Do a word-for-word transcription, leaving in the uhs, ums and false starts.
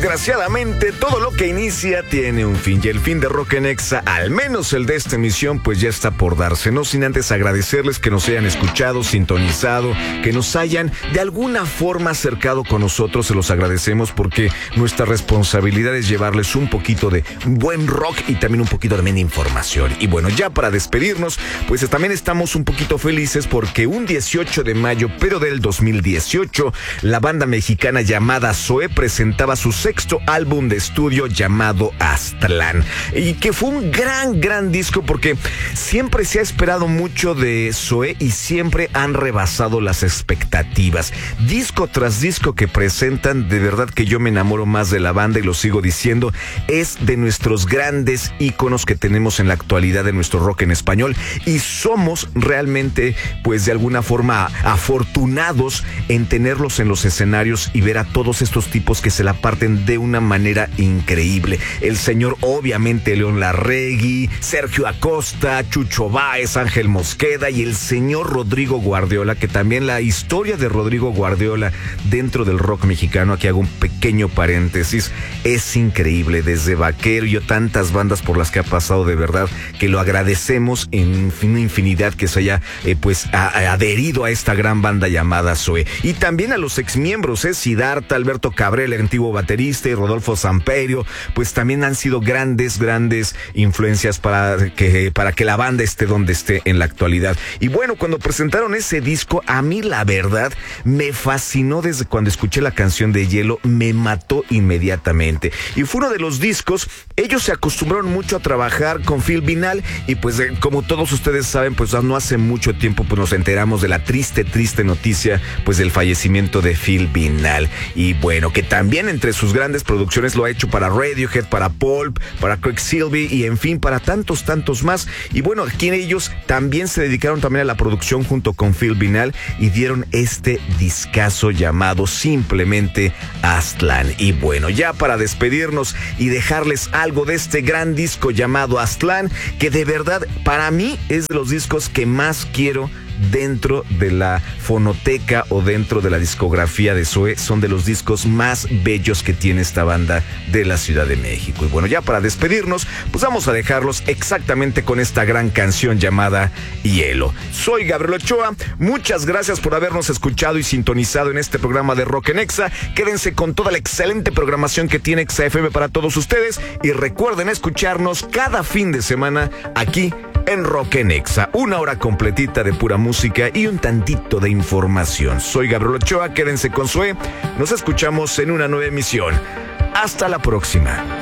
desgraciadamente todo lo que inicia tiene un fin, y el fin de Rock en Exa, al menos el de esta emisión, pues ya está por darse, no sin antes agradecerles que nos hayan escuchado, sintonizado, que nos hayan de alguna forma acercado con nosotros. Se los agradecemos porque nuestra responsabilidad es llevarles un poquito de buen rock y también un poquito también de información. Y bueno, ya para despedirnos, pues también estamos un poquito felices porque un dieciocho de mayo, pero del dos mil dieciocho, la banda mexicana llamada Zoé presentaba su sexto álbum de estudio llamado Aztlán, y que fue un gran, gran disco porque siempre se ha esperado mucho de Zoé y siempre han rebasado las expectativas. Disco tras disco que presentan, de verdad que yo me enamoro más de la banda y lo sigo diciendo, es de nuestros grandes íconos que tenemos en la actualidad de nuestro rock en español, y somos realmente, pues de alguna forma, afortunados en tenerlos en los escenarios y ver a todos estos tipos que se la parten de una manera increíble. El señor, obviamente, León Larregui, Sergio Acosta, Chucho Báez, Ángel Mosqueda y el señor Rodrigo Guardiola, que también la historia de Rodrigo Guardiola dentro del rock mexicano, aquí hago un pequeño paréntesis, es increíble. Desde Vaquero y tantas bandas por las que ha pasado, de verdad que lo agradecemos en una infinidad que se haya eh, pues a, a adherido a esta gran banda llamada Zoé. Y también a los exmiembros, eh, Siddhartha, Alberto Cabrera, el antiguo baterista, y Rodolfo Samperio, pues también han sido grandes, grandes influencias para que, para que la banda esté donde esté en la actualidad. Y bueno, cuando presentaron ese disco, a mí la verdad me fascinó. Desde cuando escuché la canción de Hielo, me mató inmediatamente. Y fue uno de los discos, ellos se acostumbraron mucho a trabajar con Phil Vinal, y pues eh, como todos ustedes saben, pues no hace mucho tiempo pues nos enteramos de la triste, triste noticia pues del fallecimiento de Phil Vinal. Y bueno, que también entre sus grandes producciones lo ha hecho para Radiohead, para Pulp, para Quicksilver y en fin, para tantos, tantos más. Y bueno, aquí ellos también se dedicaron también a la producción junto con Phil Vinal y dieron este discazo llamado simplemente Aztlán. Y bueno, ya para despedirnos y dejarles algo de este gran disco llamado Aztlán, que de verdad para mí es de los discos que más quiero dentro de la fonoteca o dentro de la discografía de Zoé. Son de los discos más bellos que tiene esta banda de la Ciudad de México. Y bueno, ya para despedirnos, pues vamos a dejarlos exactamente con esta gran canción llamada Hielo. Soy Gabriel Ochoa, muchas gracias por habernos escuchado y sintonizado en este programa de Rock en Exa. Quédense con toda la excelente programación que tiene Exa F M para todos ustedes, y recuerden escucharnos cada fin de semana aquí en Rock en Exa, una hora completita de pura música y un tantito de información. Soy Gabriel Ochoa, quédense con Zoé, nos escuchamos en una nueva emisión. Hasta la próxima.